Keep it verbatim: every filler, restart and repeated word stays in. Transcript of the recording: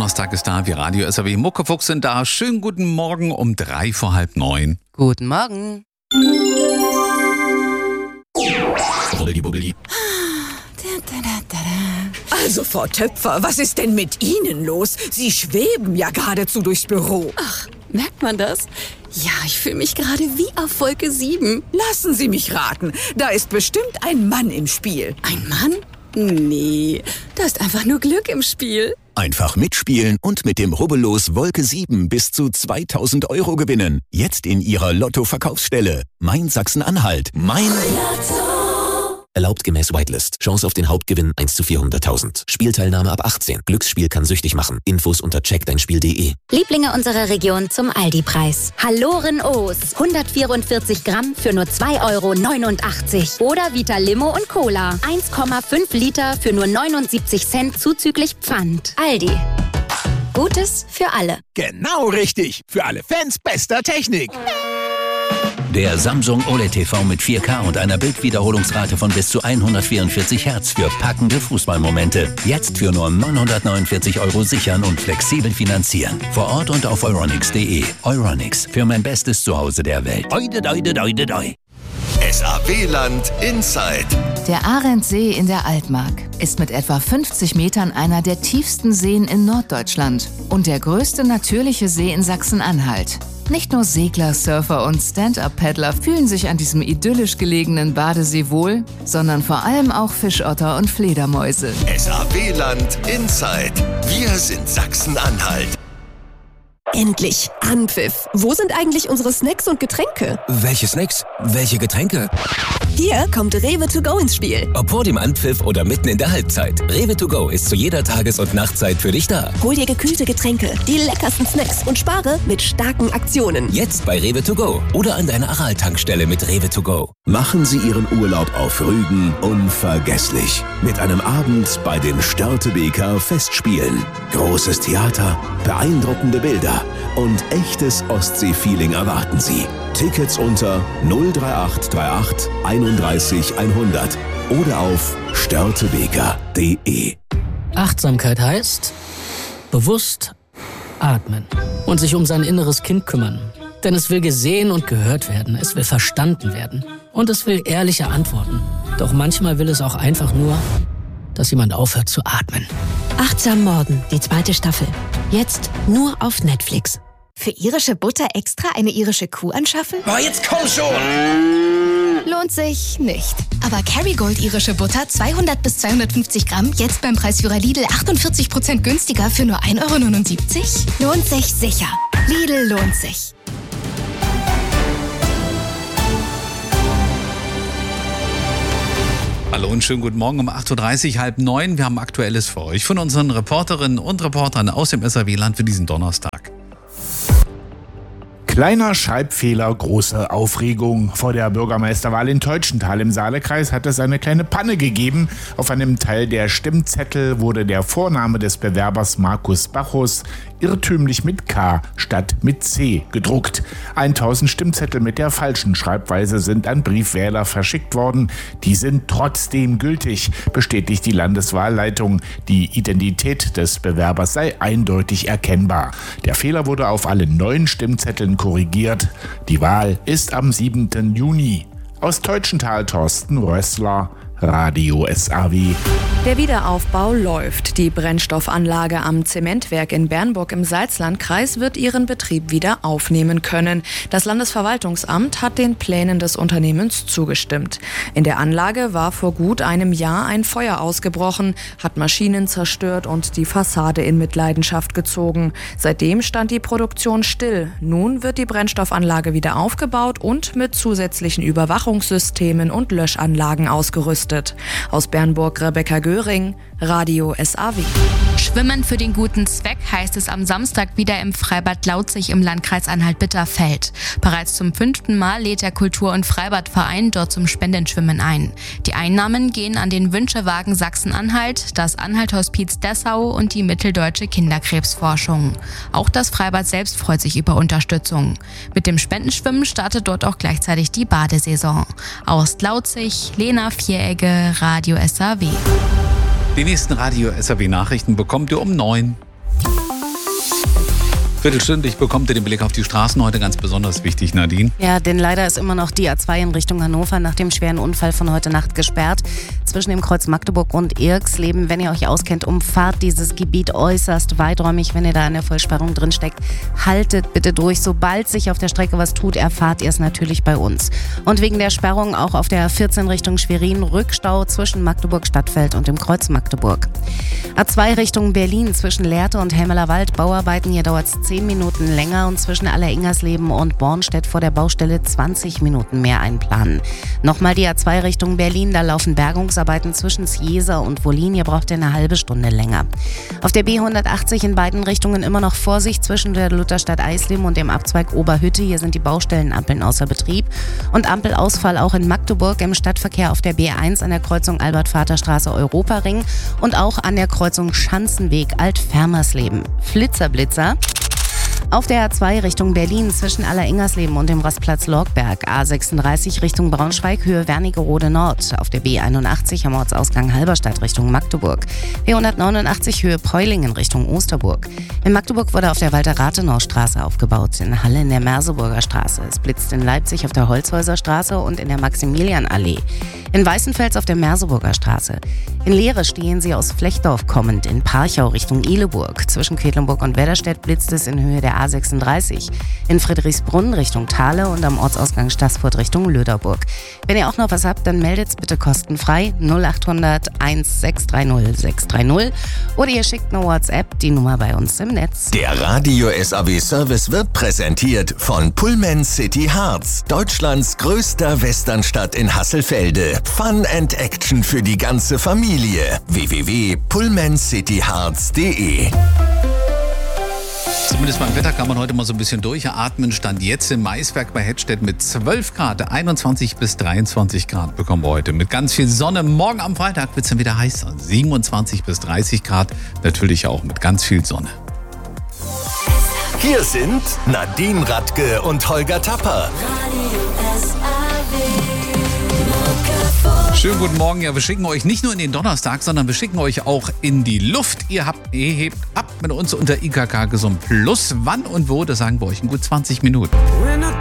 Donnerstag ist da, wir Radio S R W Muckefuchs sind da. Schönen guten Morgen um drei vor halb neun. Guten Morgen. Also, Frau Töpfer, was ist denn mit Ihnen los? Sie schweben ja geradezu durchs Büro. Ach, merkt man das? Ja, ich fühle mich gerade wie auf Wolke sieben. Lassen Sie mich raten, da ist bestimmt ein Mann im Spiel. Ein Mann? Nee, da ist einfach nur Glück im Spiel. Einfach mitspielen und mit dem Rubbellos Wolke sieben bis zu zweitausend Euro gewinnen. Jetzt in Ihrer Lotto-Verkaufsstelle. Mein Sachsen-Anhalt. Mein Lotto. Erlaubt gemäß Whitelist. Chance auf den Hauptgewinn eins zu vierhunderttausend. Spielteilnahme ab achtzehn. Glücksspiel kann süchtig machen. Infos unter check dein spiel punkt de. Lieblinge unserer Region zum Aldi-Preis. Halloren O's. hundertvierundvierzig Gramm für nur zwei Euro neunundachtzig. Oder Vita Limo und Cola. eins Komma fünf Liter für nur neunundsiebzig Cent zuzüglich Pfand. Aldi. Gutes für alle. Genau richtig. Für alle Fans bester Technik. Der Samsung O L E D T V mit vier K und einer Bildwiederholungsrate von bis zu hundertvierundvierzig Hertz für packende Fußballmomente. Jetzt für nur neunhundertneunundvierzig Euro sichern und flexibel finanzieren. Vor Ort und auf euronics punkt de. Euronics, für mein bestes Zuhause der Welt. Oide, oide, oide, oide. S A W-Land Inside. Der Arendsee in der Altmark ist mit etwa fünfzig Metern einer der tiefsten Seen in Norddeutschland und der größte natürliche See in Sachsen-Anhalt. Nicht nur Segler, Surfer und Stand-Up-Paddler fühlen sich an diesem idyllisch gelegenen Badesee wohl, sondern vor allem auch Fischotter und Fledermäuse. S A W-Land Inside. Wir sind Sachsen-Anhalt. Endlich Anpfiff. Wo sind eigentlich unsere Snacks und Getränke? Welche Snacks? Welche Getränke? Hier kommt Rewe to go ins Spiel. Ob vor dem Anpfiff oder mitten in der Halbzeit. Rewe to go ist zu jeder Tages- und Nachtzeit für dich da. Hol dir gekühlte Getränke, die leckersten Snacks und spare mit starken Aktionen. Jetzt bei Rewe to go oder an deiner Aral-Tankstelle mit Rewe to go. Machen Sie Ihren Urlaub auf Rügen unvergesslich. Mit einem Abend bei den Störtebeker Festspielen. Großes Theater, beeindruckende Bilder und echtes Ostsee-Feeling erwarten Sie. Tickets unter null drei acht drei acht einunddreißig hundert oder auf störtebeker punkt de. Achtsamkeit heißt bewusst atmen und sich um sein inneres Kind kümmern. Denn es will gesehen und gehört werden, es will verstanden werden und es will ehrliche Antworten. Doch manchmal will es auch einfach nur, dass jemand aufhört zu atmen. Achtsam Morden, die zweite Staffel. Jetzt nur auf Netflix. Für irische Butter extra eine irische Kuh anschaffen? Oh, jetzt komm schon! Lohnt sich nicht. Aber Kerrygold irische Butter zweihundert bis zweihundertfünfzig Gramm jetzt beim Preisführer Lidl achtundvierzig Prozent günstiger für nur ein Euro neunundsiebzig? Lohnt sich sicher. Lidl lohnt sich. Hallo und schönen guten Morgen um acht Uhr dreißig, halb neun. Wir haben Aktuelles für euch von unseren Reporterinnen und Reportern aus dem S R W-Land für diesen Donnerstag. Kleiner Schreibfehler, große Aufregung. Vor der Bürgermeisterwahl in Teutschenthal im Saalekreis hat es eine kleine Panne gegeben. Auf einem Teil der Stimmzettel wurde der Vorname des Bewerbers Markus Bachus irrtümlich mit K statt mit C gedruckt. tausend Stimmzettel mit der falschen Schreibweise sind an Briefwähler verschickt worden. Die sind trotzdem gültig, bestätigt die Landeswahlleitung. Die Identität des Bewerbers sei eindeutig erkennbar. Der Fehler wurde auf allen neuen Stimmzetteln korrigiert. Die Wahl ist am siebten Juni. Aus Teutschenthal Thorsten Rössler, Radio S A W. Der Wiederaufbau läuft. Die Brennstoffanlage am Zementwerk in Bernburg im Salzlandkreis wird ihren Betrieb wieder aufnehmen können. Das Landesverwaltungsamt hat den Plänen des Unternehmens zugestimmt. In der Anlage war vor gut einem Jahr ein Feuer ausgebrochen, hat Maschinen zerstört und die Fassade in Mitleidenschaft gezogen. Seitdem stand die Produktion still. Nun wird die Brennstoffanlage wieder aufgebaut und mit zusätzlichen Überwachungssystemen und Löschanlagen ausgerüstet. Aus Bernburg Rebecca Göring, Radio S A W. Schwimmen für den guten Zweck heißt es am Samstag wieder im Freibad Lautzig im Landkreis Anhalt-Bitterfeld. Bereits zum fünften Mal lädt der Kultur- und Freibadverein dort zum Spendenschwimmen ein. Die Einnahmen gehen an den Wünschewagen Sachsen-Anhalt, das Anhalt-Hospiz Dessau und die Mitteldeutsche Kinderkrebsforschung. Auch das Freibad selbst freut sich über Unterstützung. Mit dem Spendenschwimmen startet dort auch gleichzeitig die Badesaison. Aus Lautzig, Lena Vieregge, Radio S A W. Die nächsten Radio S A W Nachrichten bekommt ihr um neun. Viertelstündlich bekommt ihr den Blick auf die Straßen heute ganz besonders wichtig, Nadine. Ja, denn leider ist immer noch die A zwei in Richtung Hannover nach dem schweren Unfall von heute Nacht gesperrt. Zwischen dem Kreuz Magdeburg und Irxleben, wenn ihr euch auskennt, umfahrt dieses Gebiet äußerst weiträumig, wenn ihr da in der Vollsperrung drin steckt. Haltet bitte durch. Sobald sich auf der Strecke was tut, erfahrt ihr es natürlich bei uns. Und wegen der Sperrung auch auf der A vierzehn Richtung Schwerin Rückstau zwischen Magdeburg Stadtfeld und dem Kreuz Magdeburg. A zwei Richtung Berlin zwischen Lehrte und Helmeler Wald Bauarbeiten, hier dauert es zehn Minuten länger und zwischen Alleringersleben und Bornstedt vor der Baustelle zwanzig Minuten mehr einplanen. Nochmal die A zwei Richtung Berlin, da laufen Bergungsarbeiten zwischen Sjeser und Wollin, hier braucht ihr eine halbe Stunde länger. Auf der B hundertachtzig in beiden Richtungen immer noch Vorsicht zwischen der Lutherstadt Eisleben und dem Abzweig Oberhütte, hier sind die Baustellenampeln außer Betrieb und Ampelausfall auch in Magdeburg im Stadtverkehr auf der B eins an der Kreuzung Albert-Vater-Straße Europaring und auch an der Kreuzung Schanzenweg Alt-Fermersleben. Flitzerblitzer. Auf der A zwei Richtung Berlin zwischen Alleringersleben und dem Rastplatz Lorgberg, A sechsunddreißig Richtung Braunschweig, Höhe Wernigerode Nord. Auf der B einundachtzig am Ortsausgang Halberstadt Richtung Magdeburg. B hundertneunundachtzig Höhe Preulingen Richtung Osterburg. In Magdeburg wurde auf der Walter-Rathenau-Straße aufgebaut, in Halle in der Merseburger Straße. Es blitzt in Leipzig auf der Holzhäuser Straße und in der Maximilianallee. In Weißenfels auf der Merseburger Straße. In Leere stehen sie aus Flechtdorf kommend in Parchau Richtung Ihleburg. Zwischen Quedlinburg und Wedderstedt blitzt es in Höhe der A sechsunddreißig. In Friedrichsbrunn Richtung Thale und am Ortsausgang Staßfurt Richtung Löderburg. Wenn ihr auch noch was habt, dann meldet's bitte kostenfrei null achthundert sechshundertzwanzig sechshundertdreißig oder ihr schickt eine WhatsApp, die Nummer bei uns im Netz. Der Radio S A W Service wird präsentiert von Pullman City Harz, Deutschlands größter Westernstadt in Hasselfelde. Fun and Action für die ganze Familie. w w w punkt pullman city harz punkt d e Zumindest beim Wetter kann man heute mal so ein bisschen durchatmen. Stand jetzt im Maiswerk bei Hettstedt mit zwölf Grad, einundzwanzig bis dreiundzwanzig Grad bekommen wir heute. Mit ganz viel Sonne. Morgen am Freitag wird es dann wieder heißer. siebenundzwanzig bis dreißig Grad, natürlich auch mit ganz viel Sonne. Hier sind Nadine Radke und Holger Tapper. Schönen guten Morgen. Ja, wir schicken euch nicht nur in den Donnerstag, sondern wir schicken euch auch in die Luft. Ihr, habt, ihr hebt ab mit uns unter I K K Gesund Plus. Wann und wo, das sagen wir euch in gut zwanzig Minuten.